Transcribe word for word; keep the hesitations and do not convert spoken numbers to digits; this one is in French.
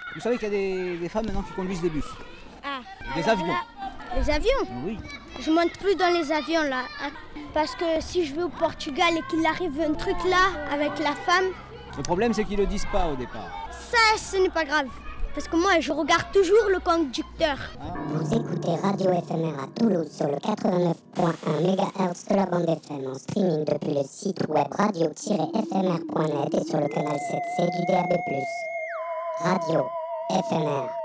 Vous savez qu'il y a des, des femmes maintenant qui conduisent des bus. Ah. Des Alors avions. là, les avions? Oui. Je monte plus dans les avions là. Hein, parce que si je vais au Portugal et qu'il arrive un truc là avec la femme. Le problème, c'est qu'ils le disent pas au départ. Ça, ce n'est pas grave. Parce que moi, je regarde toujours le conducteur. Vous écoutez Radio Éphémère à Toulouse sur le quatre-vingt-neuf virgule un mégahertz de la bande F M en streaming depuis le site web radio tiret f m r point net et sur le canal sept C du D A B plus. Radio Éphémère.